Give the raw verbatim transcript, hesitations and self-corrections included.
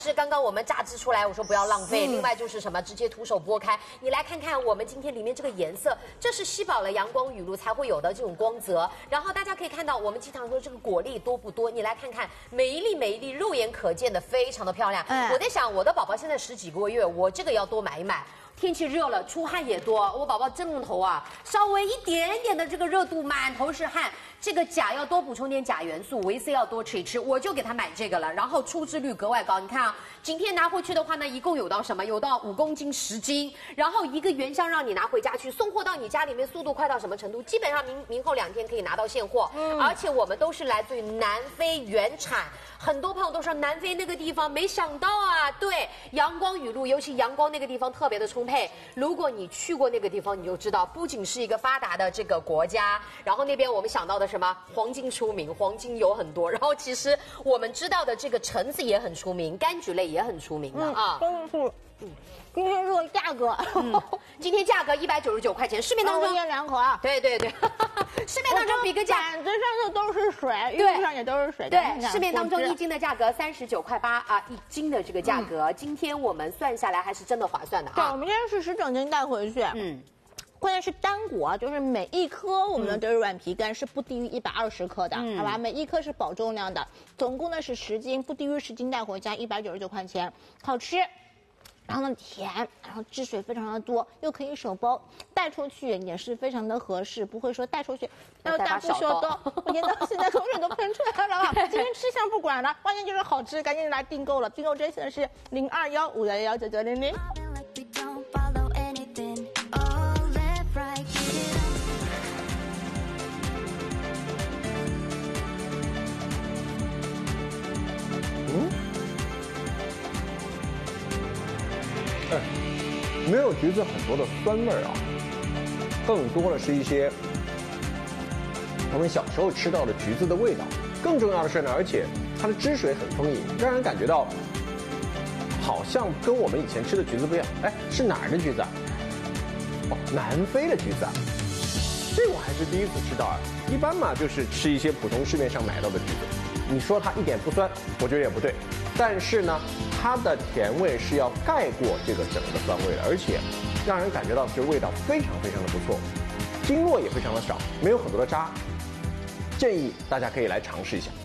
是刚刚我们榨汁出来，我说不要浪费。嗯、另外就是什么，直接徒手剥开。你来看看我们今天里面这个颜色，这是吸饱了阳光雨露才会有的这种光泽。然后大家可以看到，我们经常说这个果粒多不多？你来看看，每一粒每一粒肉眼可见的，非常的漂亮。嗯、我在想，我的宝宝现在十几个月，我这个要多买一买。 天气热了，出汗也多。我宝宝正头啊，稍微一点点的这个热度，满头是汗。这个钾要多补充点钾元素，维 C 要多吃一吃。我就给他买这个了，然后出汁率格外高。你看啊，今天拿回去的话呢，一共有到什么？有到五公斤、十斤。然后一个原箱让你拿回家去，送货到你家里面，速度快到什么程度？基本上明明后两天可以拿到现货。嗯，而且我们都是来自于南非原产。 很多朋友都说南非那个地方，没想到啊，对，阳光雨露，尤其阳光那个地方特别的充沛。如果你去过那个地方，你就知道，不仅是一个发达的这个国家，然后那边我们想到的什么黄金出名，黄金有很多，然后其实我们知道的这个橙子也很出名，柑橘类也很出名的、嗯、啊。真的是。 嗯， 今天这个价格， 嗯、今天价格一百九十九块钱，市面当中一两口啊， 对对对，市面当中比个价， 板子上的都是水，玉米上也都是水， 对，市面当中一斤的价格三十九块八啊，一斤的这个价格，嗯、今天我们算下来还是真的划算的啊。 对，我们今天是十整斤带回去，嗯。 关键是单果，就是每一颗我们的德瑞软皮干是不低于一百二十克的，嗯、好吧？每一颗是保重量的，总共呢是十斤，不低于十斤带回家，一百九十九块钱，好吃。 然后呢甜，然后汁水非常的多，又可以手包，带出去也是非常的合适，不会说带出去还有大不小刀，我觉得现在口水都喷出来了啊！今天吃相不管了，关键就是好吃，赶紧来订购了，订购热线是零二幺五幺幺九九零零。 哎，没有橘子很多的酸味儿啊，更多的是一些我们小时候吃到的橘子的味道。更重要的是呢，而且它的汁水很丰盈，让人感觉到好像跟我们以前吃的橘子不一样。哎，是哪儿的橘子啊？哦，南非的橘子啊，这我还是第一次吃到啊。一般嘛，就是吃一些普通市面上买到的橘子。你说它一点不酸，我觉得也不对。但是呢， 它的甜味是要盖过这个整个的酸味的，而且让人感觉到就是味道非常非常的不错，经络也非常的少，没有很多的渣，建议大家可以来尝试一下。